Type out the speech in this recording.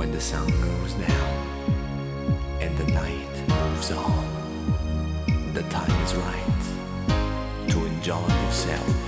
When the sun goes down and the night moves on, the time is right to enjoy yourself